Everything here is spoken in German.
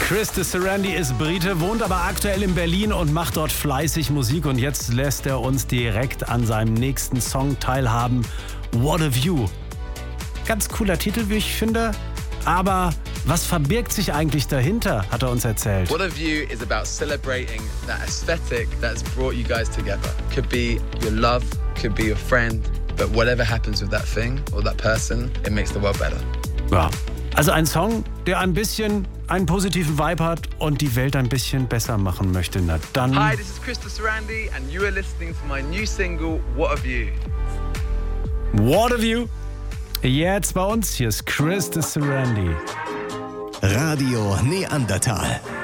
Chris Sarandí ist Brite, wohnt aber aktuell in Berlin und macht dort fleißig Musik. Und jetzt lässt er uns direkt an seinem nächsten Song teilhaben. What a View. Ganz cooler Titel, wie ich finde. Aber was verbirgt sich eigentlich dahinter, hat er uns erzählt. What a View is about celebrating that aesthetic that's brought you guys together. Could be your love, could be your friend. But whatever happens with that thing or that person, it makes the world better. Ja. Also ein Song, der ein bisschen einen positiven Vibe hat und die Welt ein bisschen besser machen möchte. Na dann. Hi, this is Chris Sarandí and you are listening to my new single, What a View. What a View. Jetzt bei uns, hier ist Chris Sarandí. Radio Neandertal.